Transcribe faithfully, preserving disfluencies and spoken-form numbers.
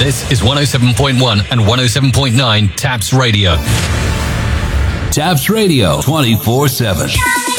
This is one oh seven point one and one oh seven point nine Taps Radio. Taps Radio twenty-four seven.